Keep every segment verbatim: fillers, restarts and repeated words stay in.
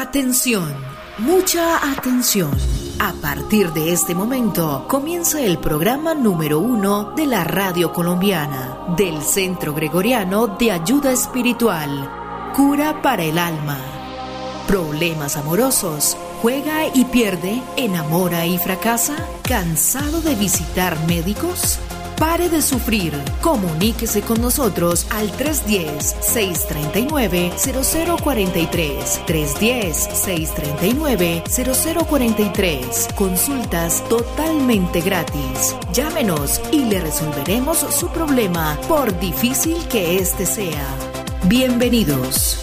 Atención, mucha atención. A partir de este momento comienza el programa número uno de la radio colombiana, del Centro Gregoriano de Ayuda Espiritual, Cura para el Alma. ¿Problemas amorosos? ¿Juega y pierde? ¿Enamora y fracasa? ¿Cansado de visitar médicos? Pare de sufrir. Comuníquese con nosotros al tres uno cero, seis tres nueve, cero cero cuatro tres. tres uno cero, seis tres nueve, cero cero cuatro tres. Consultas totalmente gratis. Llámenos y le resolveremos su problema, por difícil que este sea. Bienvenidos.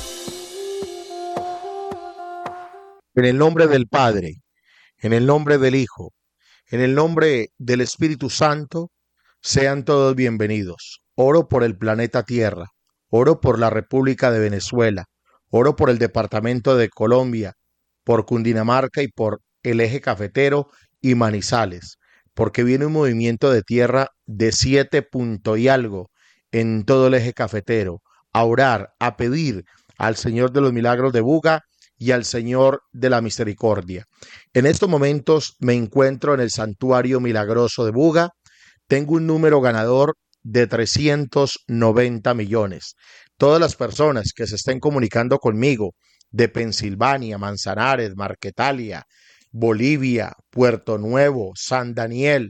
En el nombre del Padre, en el nombre del Hijo, en el nombre del Espíritu Santo, sean todos bienvenidos. Oro por el planeta Tierra, oro por la República de Venezuela, oro por el Departamento de Colombia, por Cundinamarca y por el eje cafetero y Manizales, porque viene un movimiento de tierra de siete punto y algo en todo el eje cafetero, a orar, a pedir al Señor de los Milagros de Buga y al Señor de la Misericordia. En estos momentos me encuentro en el Santuario Milagroso de Buga. Tengo un número ganador de trescientos noventa millones. Todas las personas que se estén comunicando conmigo de Pensilvania, Manzanares, Marquetalia, Bolivia, Puerto Nuevo, San Daniel,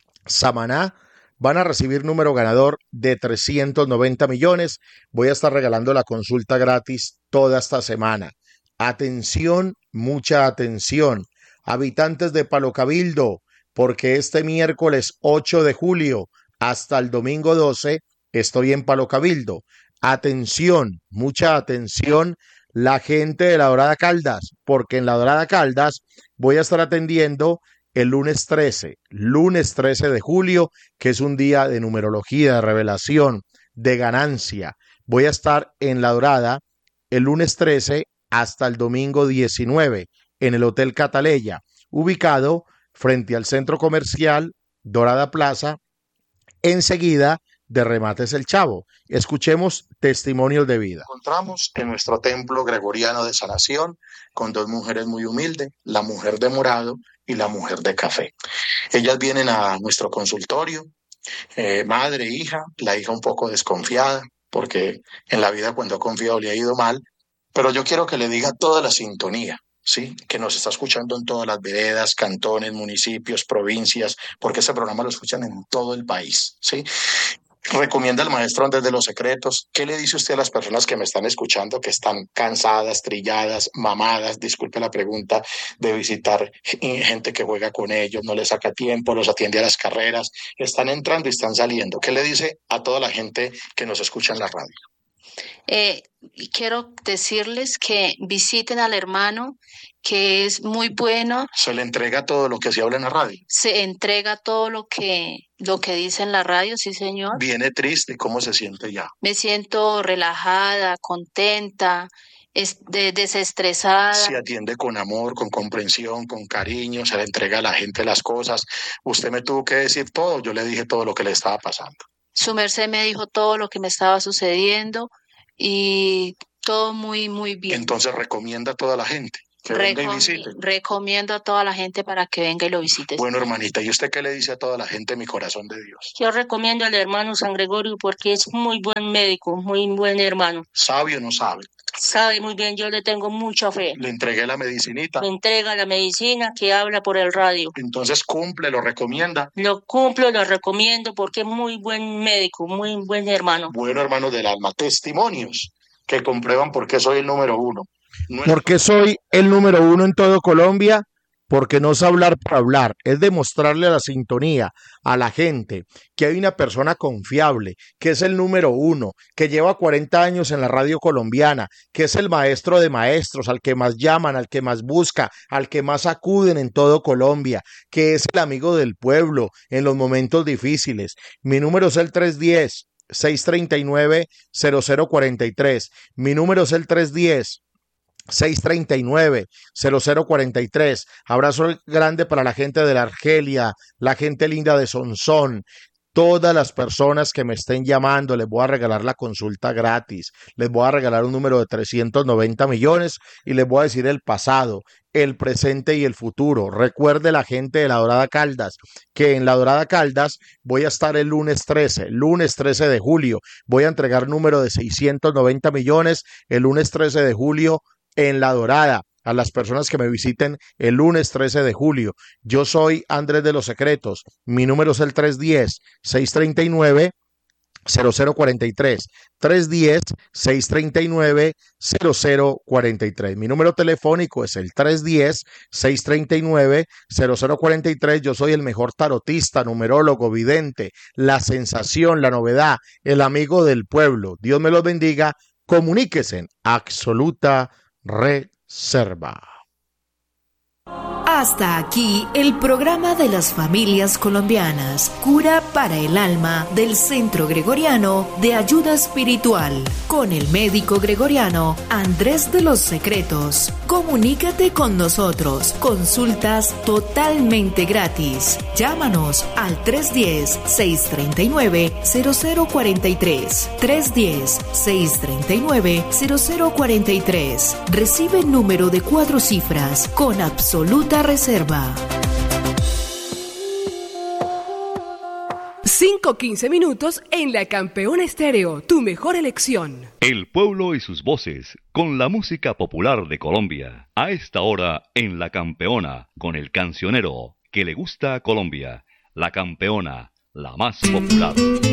Samaná, van a recibir número ganador de trescientos noventa millones. Voy a estar regalando la consulta gratis toda esta semana. Atención, mucha atención. Habitantes de Palo Cabildo, porque este miércoles ocho de julio hasta el domingo doce estoy en Palo Cabildo. Atención, mucha atención, la gente de La Dorada Caldas, porque en La Dorada Caldas voy a estar atendiendo el lunes trece, lunes trece de julio, que es un día de numerología, de revelación, de ganancia. Voy a estar en La Dorada el lunes trece hasta el domingo diecinueve en el Hotel Cataleya, ubicado frente al centro comercial Dorada Plaza, enseguida de Remates El Chavo. Escuchemos testimonios de vida. Encontramos en nuestro templo gregoriano de sanación con dos mujeres muy humildes, la mujer de morado y la mujer de café. Ellas vienen a nuestro consultorio, eh, madre, hija, la hija un poco desconfiada, porque en la vida cuando ha confiado le ha ido mal, pero yo quiero que le diga toda la sintonía, ¿sí? Que nos está escuchando en todas las veredas, cantones, municipios, provincias, porque ese programa lo escuchan en todo el país, ¿sí? Recomienda al maestro Andrés de los Secretos. ¿Qué le dice usted a las personas que me están escuchando, que están cansadas, trilladas, mamadas, disculpe la pregunta, de visitar gente que juega con ellos, no les saca tiempo, los atiende a las carreras, están entrando y están saliendo? ¿Qué le dice a toda la gente que nos escucha en la radio? Eh, quiero decirles que visiten al hermano, que es muy bueno. Se le entrega todo lo que se habla en la radio. Se entrega todo lo que, lo que dice en la radio, sí señor. Viene triste, ¿cómo se siente ya? Me siento relajada, contenta, es de, desestresada. Se atiende con amor, con comprensión, con cariño, se le entrega a la gente las cosas. Usted me tuvo que decir todo, yo le dije todo lo que le estaba pasando. Su merced me dijo todo lo que me estaba sucediendo y todo muy, muy bien. Entonces recomienda a toda la gente que venga y visite. Recomiendo a toda la gente para que venga y lo visite. Bueno, hermanita, ¿y usted qué le dice a toda la gente, mi corazón de Dios? Yo recomiendo al hermano San Gregorio porque es muy buen médico, muy buen hermano. ¿Sabe o no sabe? Sabe muy bien, yo le tengo mucha fe. Le entregué la medicinita. Me entrega la medicina que habla por el radio. Entonces cumple, lo recomienda. Lo cumplo, lo recomiendo porque es muy buen médico, muy buen hermano. Bueno, hermano del alma, testimonios que comprueban por qué soy el número uno. No es... Porque soy el número uno en todo Colombia, porque no es hablar por hablar, es demostrarle a la sintonía, a la gente, que hay una persona confiable, que es el número uno, que lleva cuarenta años en la radio colombiana, que es el maestro de maestros, al que más llaman, al que más busca, al que más acuden en todo Colombia, que es el amigo del pueblo en los momentos difíciles. Mi número es el tres uno cero, seis tres nueve, cero cero cuatro tres. Mi número es el tres uno cero, seis tres nueve, cero cero cuatro tres. Abrazo grande para la gente de la Argelia, la gente linda de Sonsón, Todas las personas que me estén llamando, les voy a regalar la consulta gratis, les voy a regalar un número de trescientos noventa millones y les voy a decir el pasado, el presente y el futuro. Recuerde la gente de La Dorada Caldas, que en La Dorada Caldas voy a estar el lunes trece, lunes trece de julio, voy a entregar número de seiscientos noventa millones el lunes trece de julio en La Dorada. A las personas que me visiten el lunes trece de julio. Yo soy Andrés de los Secretos. Mi número es el tres uno cero, seis tres nueve, cero cero cuatro tres. tres uno cero, seis tres nueve, cero cero cuatro tres. Mi número telefónico es el tres uno cero, seis tres nueve, cero cero cuatro tres. Yo soy el mejor tarotista, numerólogo, vidente, la sensación, la novedad, el amigo del pueblo. Dios me los bendiga. Comuníquese en absoluta reserva. Hasta aquí el programa de las familias colombianas, Cura para el Alma del Centro Gregoriano de Ayuda Espiritual, con el médico gregoriano Andrés de los Secretos. Comunícate con nosotros, consultas totalmente gratis. Llámanos al tres uno cero, seis tres nueve, cero cero cuatro tres, tres uno cero, seis tres nueve, cero cero cuatro tres. Recibe número de cuatro cifras con absoluta reserva. cinco quince minutos en La Campeona Estéreo, tu mejor elección. El pueblo y sus voces, con la música popular de Colombia. A esta hora en La Campeona, con el cancionero que le gusta a Colombia. La Campeona, la más popular.